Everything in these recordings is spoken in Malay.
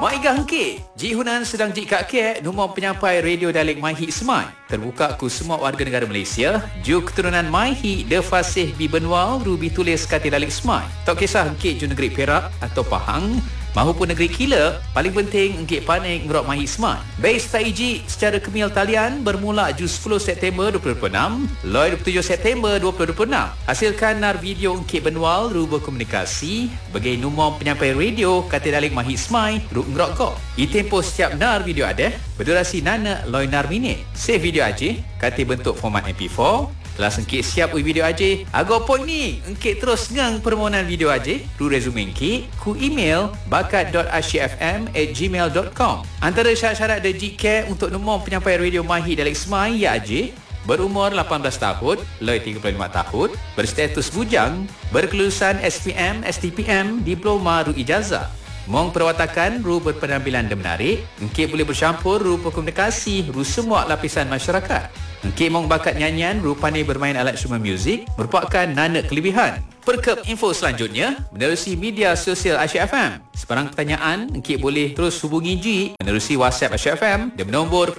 Maiga hengkit, Ji Hunan sedang Ji Kak Kek, nombor penyampai radio dialek MyHit Smart. Terbuka ku semua warga negara Malaysia, ju keturunan MyHit, de fasih bi benwal, rubi tulis kata dialek Smart. Tak kisah hengkit ju negeri Perak atau Pahang, mahupun negeri Kila, paling penting engkit panik ngerok MyHit Smart. Base Taiji secara kemil talian bermula ju 10 September 2026, loi 27 September 2026. Hasilkan nar video engkit benwal ruba komunikasi bagi nombor penyampai radio kata dialek MyHit Smart ruk ngerok kok. Itempo setiap nar video ada berdurasi nana loi nar minit. Save video aja kata bentuk format MP4. Kelas engkit siap ui video aja. Agak point ni, engkit terus ngang permohonan video aja. Ru resume engkit, ku email bakat.asyfm@gmail.com. Antara syarat-syarat de JK untuk nombor penyampai radio MyHit dialek Semai ya aja. Berumur 18 tahun, loi 35 tahun, berstatus bujang, berkelulusan SPM, STPM, diploma ru ijazah. Mong perwatakan ru berpenampilan dan menarik, engkit boleh bercampur ru komunikasi ru semua lapisan masyarakat. Engkit mong bakat nyanyian ru pandai bermain alat instrumen muzik merupakan nana kelebihan. Perkep info selanjutnya menerusi media sosial Asyik FM. Sebarang pertanyaan engkit boleh terus hubungi Ji menerusi WhatsApp Asyik FM di nombor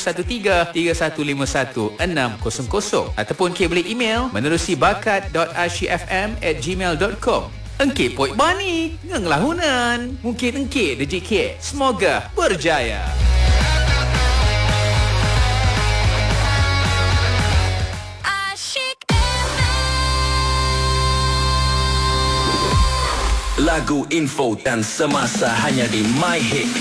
0113315160 ataupun engkit boleh email menerusi bakat.asyikfm@gmail.com. Engkit poik bani, ngenglah hunan. Mungkin engkit dejik. Semoga berjaya. Lagu, info dan semasa hanya di MyHit.